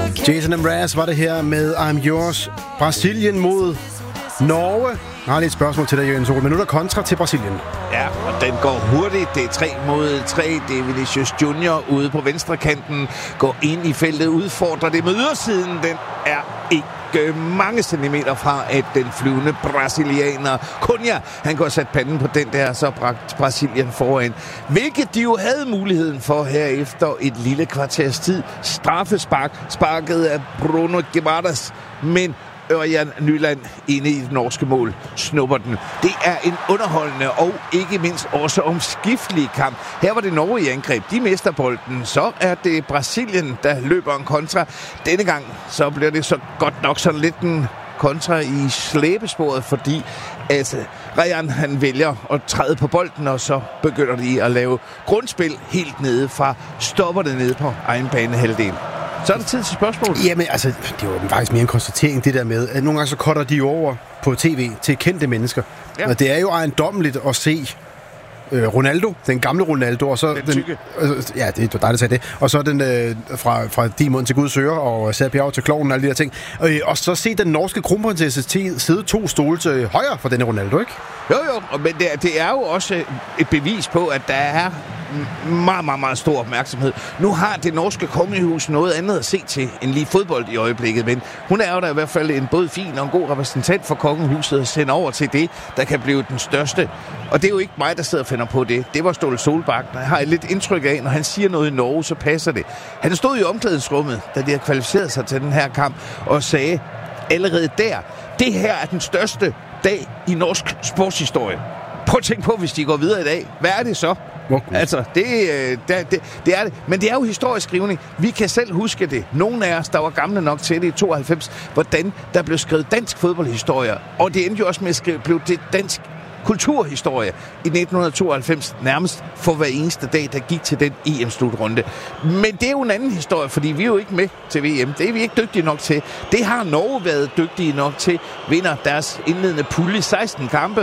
Jason Mraz var det her med I'm Yours. Brasilien mod Norge. Jeg har lige et spørgsmål til dig, Jørgen Sol. Minutter kontra til Brasilien. Ja, og den går hurtigt. Det er 3 mod 3. Det er Vinicius Junior ude på venstrekanten. Går ind i feltet, udfordrer det med ydersiden. Den er ikke mange centimeter fra, at den flyvende brasilianer Cunha, han går sat panden på den der, så bragt Brasilien foran. Hvilket de jo havde muligheden for her efter et lille kvarters tid. Straffespark, sparket af Bruno Guimaraes, men Ørjan Nyland inde i det norske mål snupper den. Det er en underholdende og ikke mindst også omskiftelig kamp. Her var det Norge i angreb. De mister bolden. Så er det Brasilien, der løber en kontra. Denne gang så bliver det så godt nok sådan lidt en kontra i slæbesporet, fordi Ryan han vælger at træde på bolden, og så begynder de at lave grundspil helt nede fra, stopper det nede på egen banehalvdel. Så er det tid til spørgsmål. Jamen, altså, det var faktisk mere en konstatering, det der med, at nogle gange så cutter de over på tv til kendte mennesker. Ja. Og det er jo ejendommeligt at se Ronaldo, den gamle Ronaldo, og så den tykke. Ja, det var dig, der sagde det. Og så den fra Dimon til Guds øre, og Serbiao til Kloven og alle de der ting. Og så se den norske kronprinsesse sidde 2 stole til højre for denne Ronaldo, ikke? Jo, men det er jo også et bevis på, at der er meget, meget, meget stor opmærksomhed. Nu har det norske kongehus noget andet at se til end lige fodbold i øjeblikket, men hun er jo da i hvert fald en både fin og en god repræsentant for kongehuset at sende over til det, der kan blive den største. Og det er jo ikke mig, der sidder og finder på det. Det var Ståle Solbakken. Jeg har et lidt indtryk af, når han siger noget i Norge, så passer det. Han stod i omklædningsrummet, da de havde kvalificeret sig til den her kamp, og sagde allerede der, det her er den største dag i norsk sportshistorie. Prøv at tænke på, hvis de går videre i dag. Hvad er det så? Altså, det er det. Men det er jo historisk skrivning. Vi kan selv huske det. Nogle af os, der var gamle nok til det i 92, hvordan der blev skrevet dansk fodboldhistorie. Og det endte jo også med at blive det dansk kulturhistorie i 1992, nærmest for hver eneste dag, der gik til den EM-slutrunde. Men det er jo en anden historie, fordi vi er jo ikke med til VM. Det er vi ikke dygtige nok til. Det har Norge været dygtige nok til. Vinder deres indledende pulje 16 kampe.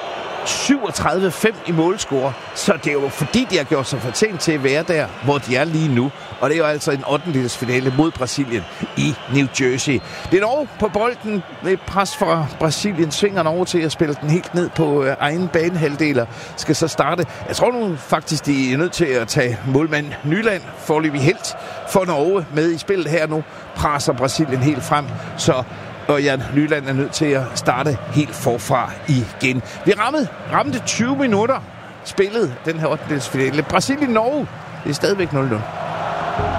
37-5 i målscore, så det er jo fordi, de har gjort sig fortjent til at være der, hvor de er lige nu. Og det er jo altså en 8-delsfinale mod Brasilien i New Jersey. Det er Norge på bolden med pres fra Brasilien. Svinger over til at spille den helt ned på egen banehalvdeler. Skal så starte. Jeg tror nu faktisk, de er nødt til at tage målmand Nyland, foreløbig helt for Norge med i spillet her nu. Presser Brasilien helt frem, så og Jan Nyland er nødt til at starte helt forfra igen. Vi ramte 20 minutter spillet den her 8-delsfinale. Brasilien-Norge, det er stadigvæk 0-0.